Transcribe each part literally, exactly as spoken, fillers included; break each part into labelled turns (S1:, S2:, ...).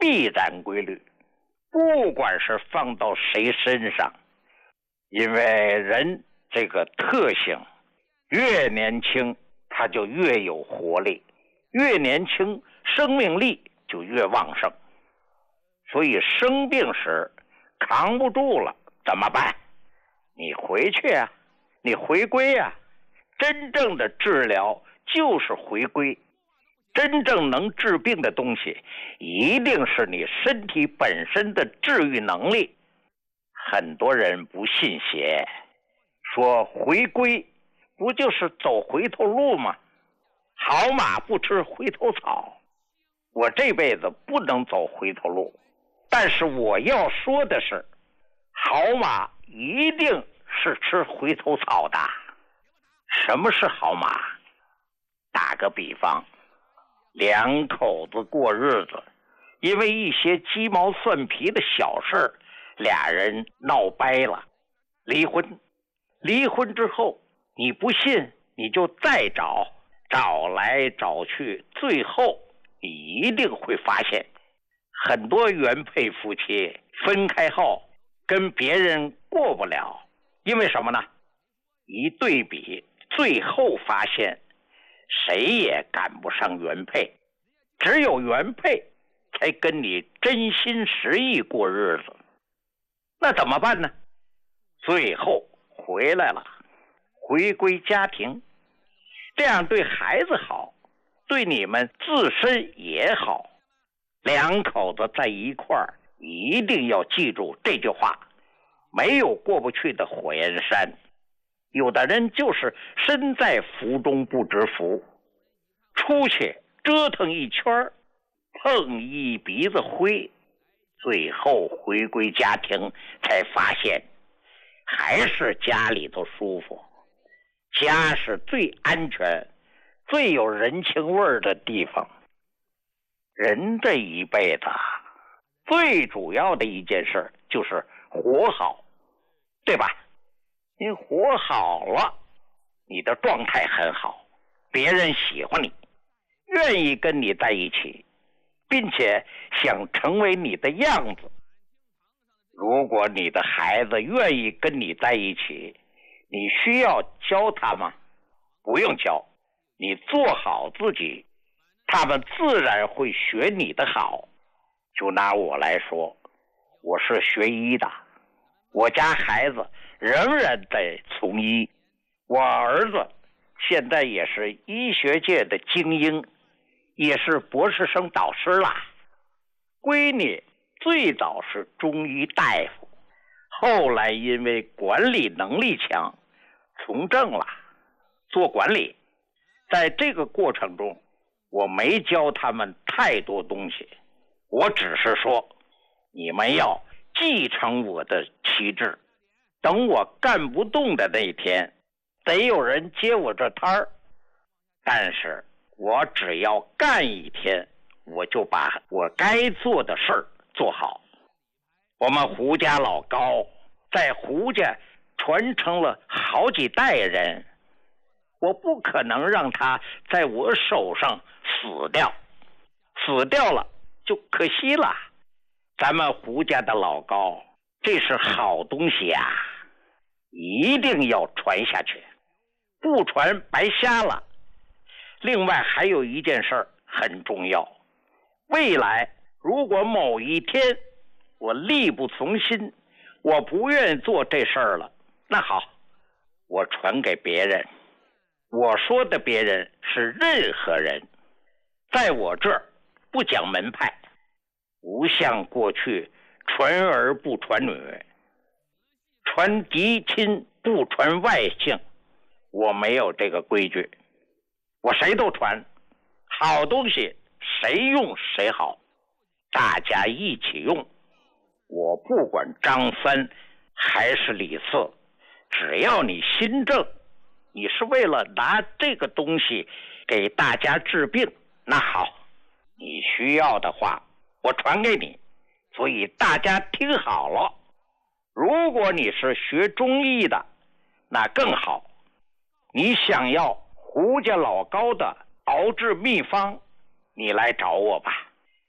S1: 必然规律，不管是放到谁身上，因为人这个特性，越年轻他就越有活力，越年轻生命力就越旺盛。所以生病时扛不住了怎么办？你回去啊，你回归啊。真正的治疗就是回归，真正能治病的东西一定是你身体本身的治愈能力。很多人不信邪，说回归不就是走回头路吗？好马不吃回头草。我这辈子不能走回头路，但是我要说的是，好马一定是吃回头草的。什么是好马？打个比方，两口子过日子，因为一些鸡毛蒜皮的小事，俩人闹掰了，离婚。离婚之后，你不信你就再找，找来找去，最后你一定会发现，很多原配夫妻分开后跟别人过不了，因为什么呢？一对比，最后发现谁也赶不上原配，只有原配才跟你真心实意过日子。那怎么办呢？最后回来了，回归家庭，这样对孩子好，对你们自身也好。两口子在一块儿，一定要记住这句话，没有过不去的火焰山。有的人就是身在福中不知福，出去折腾一圈，碰一鼻子灰，最后回归家庭才发现还是家里头舒服。家是最安全最有人情味的地方。人这一辈子最主要的一件事就是活好，对吧？你活好了，你的状态很好，别人喜欢你，愿意跟你在一起，并且想成为你的样子。如果你的孩子愿意跟你在一起，你需要教他吗？不用教，你做好自己，他们自然会学你的好。就拿我来说，我是学医的，我家孩子仍然在从医，我儿子现在也是医学界的精英，也是博士生导师啦。闺女最早是中医大夫，后来因为管理能力强，从政了，做管理。在这个过程中，我没教他们太多东西，我只是说，你们要继承我的旗帜，等我干不动的那天，得有人接我这摊儿。但是我只要干一天，我就把我该做的事儿做好。我们胡家老高在胡家传承了好几代人，我不可能让他在我手上死掉，死掉了就可惜了。咱们胡家的老高，这是好东西呀、啊，一定要传下去，不传白瞎了。另外还有一件事很重要，未来如果某一天我力不从心，我不愿意做这事儿了，那好，我传给别人。我说的别人是任何人，在我这儿不讲门派，不像过去传儿不传女，传嫡亲不传外姓，我没有这个规矩，我谁都传，好东西谁用谁好，大家一起用。我不管张三还是李四，只要你心正，你是为了拿这个东西给大家治病，那好，你需要的话我传给你。所以大家听好了，如果你是学中医的，那更好，你想要胡家老高的熬制秘方，你来找我吧。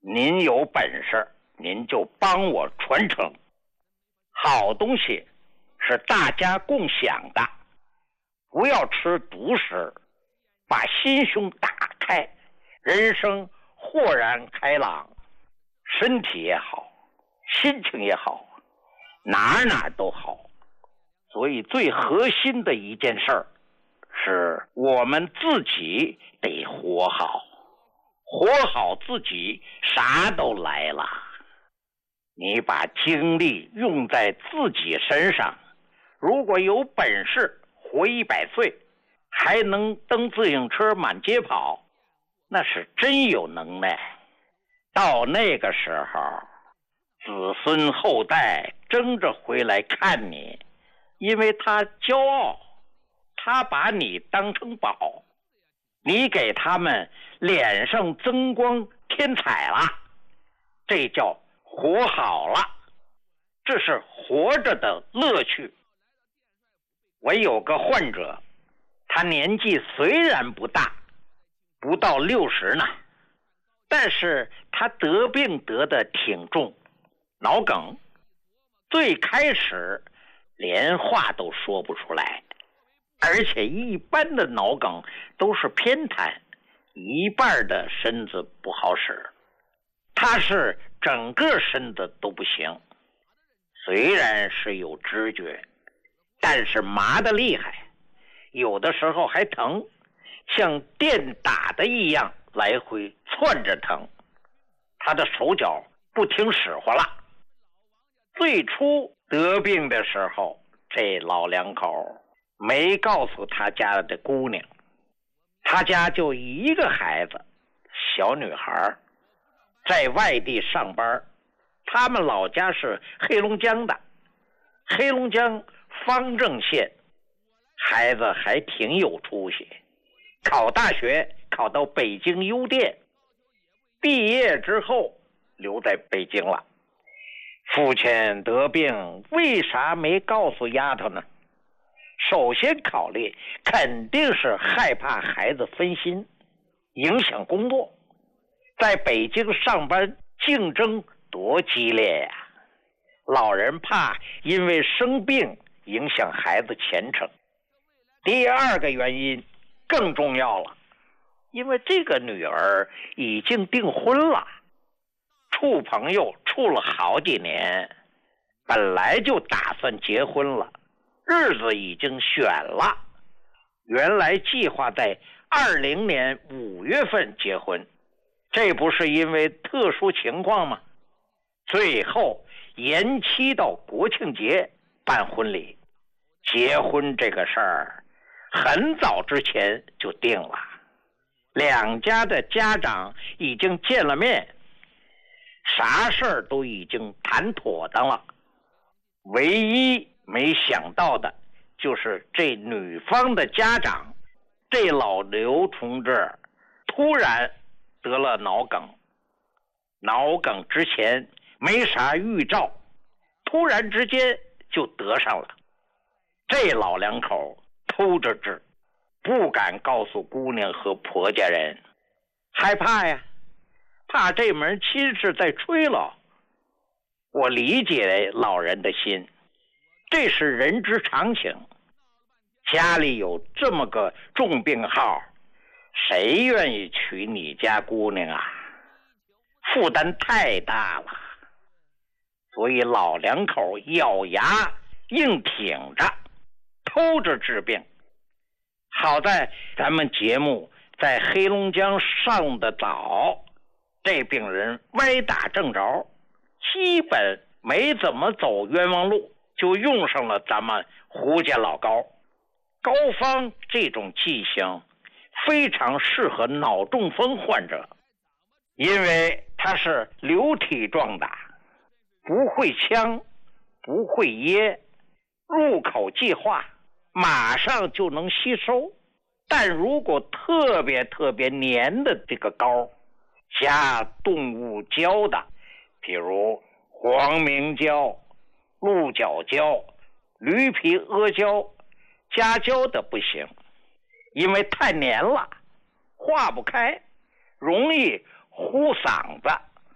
S1: 您有本事您就帮我传承。好东西是大家共享的，不要吃独食，把心胸打开，人生豁然开朗，身体也好，心情也好，哪哪都好。所以最核心的一件事儿是我们自己得活好，活好自己，啥都来了。你把精力用在自己身上，如果有本事活一百岁，还能蹬自行车满街跑，那是真有能耐。到那个时候，子孙后代争着回来看你，因为他骄傲，他把你当成宝，你给他们脸上增光添彩了，这叫活好了，这是活着的乐趣。我有个患者，他年纪虽然不大，不到六十呢，但是他得病得的挺重，脑梗，最开始连话都说不出来，而且一般的脑梗都是偏瘫，一半的身子不好使，他是整个身子都不行。虽然是有知觉，但是麻得厉害，有的时候还疼，像电打的一样来回窜着疼，他的手脚不听使唤了。最初得病的时候，这老两口没告诉他家的姑娘，他家就一个孩子，小女孩，在外地上班，他们老家是黑龙江的，黑龙江方正县，孩子还挺有出息，考大学考到北京邮电，毕业之后留在北京了。父亲得病，为啥没告诉丫头呢？首先考虑肯定是害怕孩子分心，影响工作。在北京上班竞争多激烈呀！老人怕因为生病影响孩子前程。第二个原因更重要了，因为这个女儿已经订婚了，处朋友处了好几年，本来就打算结婚了，日子已经选了，原来计划在二零年五月份结婚，这不是因为特殊情况吗？最后延期到国庆节办婚礼。结婚这个事儿很早之前就定了，两家的家长已经见了面，啥事儿都已经谈妥当了。唯一没想到的就是这女方的家长，这老刘同志突然得了脑梗，脑梗之前没啥预兆，突然之间就得上了。这老两口偷着治，不敢告诉姑娘和婆家人，害怕呀，怕这门亲事再吹了。我理解老人的心，这是人之常情。家里有这么个重病号，谁愿意娶你家姑娘啊？负担太大了。所以老两口咬牙硬挺着，偷着治病。好在咱们节目在黑龙江上的早，这病人歪打正着，基本没怎么走冤枉路，就用上了咱们胡家老高。高方这种剂型非常适合脑中风患者，因为它是流体状的，不会呛，不会噎，入口即化，马上就能吸收。但如果特别特别黏的这个膏，加动物胶的，比如黄明胶、鹿角胶、驴皮阿胶，加胶的不行，因为太黏了，化不开，容易呼嗓子，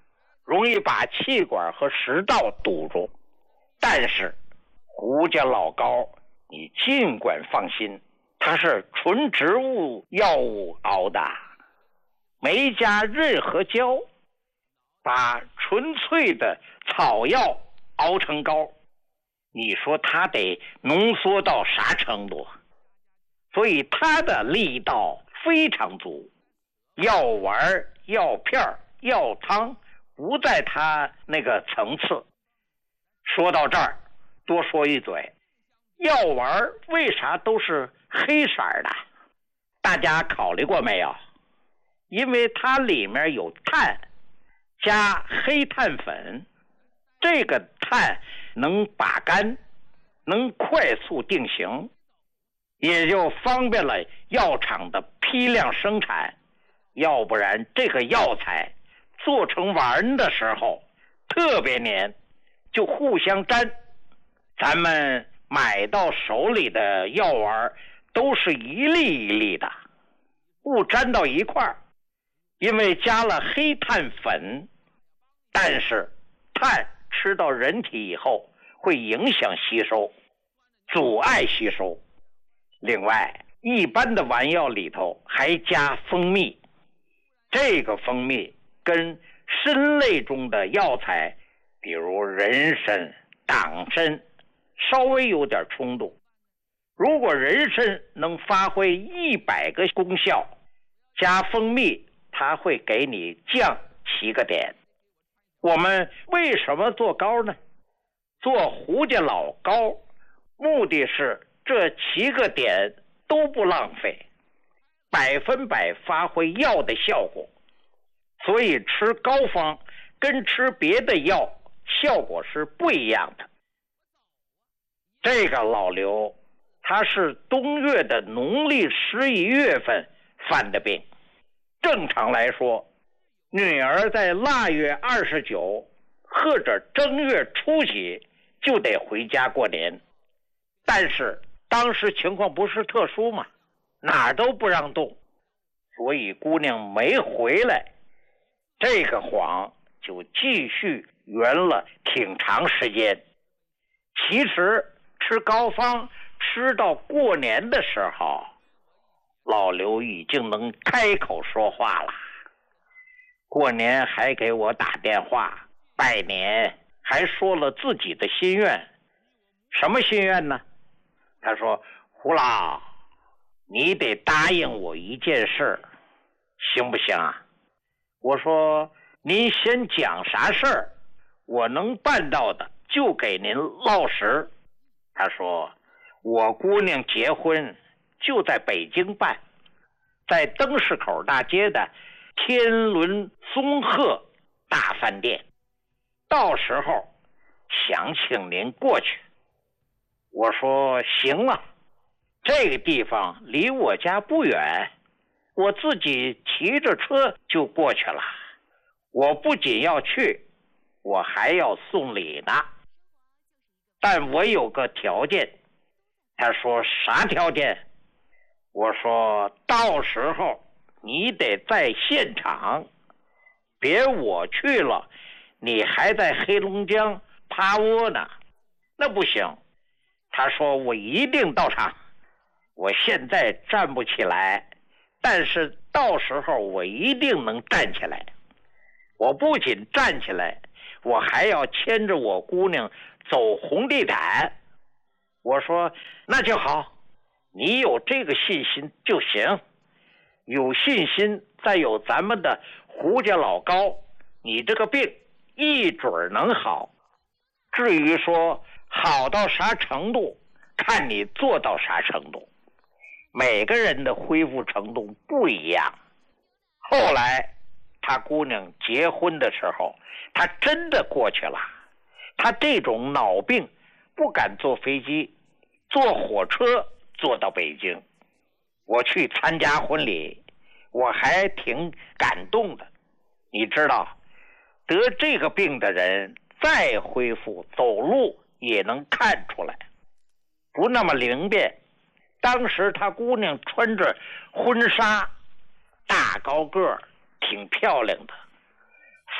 S1: 容易把气管和食道堵住。但是胡家老膏你尽管放心，它是纯植物药物熬的，没加任何胶，把纯粹的草药熬成膏，你说它得浓缩到啥程度？所以它的力道非常足，药丸、药片、药汤不在它那个层次。说到这儿，多说一嘴，药丸为啥都是黑色的？大家考虑过没有？因为它里面有碳，加黑碳粉，这个碳能把干，能快速定型，也就方便了药厂的批量生产。要不然这个药材做成丸的时候特别黏，就互相粘。咱们买到手里的药丸都是一粒一粒的，不粘到一块儿，因为加了黑碳粉。但是碳吃到人体以后会影响吸收，阻碍吸收。另外，一般的丸药里头还加蜂蜜，这个蜂蜜跟参类中的药材，比如人参、党参，稍微有点冲突。如果人参能发挥一百个功效，加蜂蜜它会给你降七个点。我们为什么做膏呢？做胡家老膏，目的是这七个点都不浪费，百分百发挥药的效果。所以吃膏方跟吃别的药效果是不一样的。这个老刘他是冬月的农历十一月份犯的病。正常来说，女儿在腊月二十九或者正月初几就得回家过年，但是当时情况不是特殊嘛，哪儿都不让动，所以姑娘没回来。这个谎就继续圆了挺长时间。其实吃膏方吃到过年的时候，老刘已经能开口说话了。过年还给我打电话拜年，还说了自己的心愿。什么心愿呢？他说，胡老，你得答应我一件事，行不行啊？我说，您先讲啥事儿，我能办到的就给您落实。他说，我姑娘结婚就在北京办，在灯市口大街的天伦松鹤大饭店，到时候想请您过去。我说行啊，这个地方离我家不远，我自己骑着车就过去了。我不仅要去，我还要送礼呢。但我有个条件。他说啥条件？我说到时候你得在现场，别我去了你还在黑龙江趴窝呢，那不行。他说我一定到场，我现在站不起来，但是到时候我一定能站起来。我不仅站起来，我还要牵着我姑娘走红地毯。我说那就好，你有这个信心就行，有信心再有咱们的胡家老膏，你这个病一准能好。至于说好到啥程度，看你做到啥程度，每个人的恢复程度不一样。后来他姑娘结婚的时候，他真的过去了。他这种脑病不敢坐飞机，坐火车坐到北京。我去参加婚礼，我还挺感动的。你知道，得这个病的人再恢复走路也能看出来，不那么灵便。当时他姑娘穿着婚纱，大高个儿，挺漂亮的，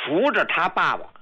S1: 扶着他爸爸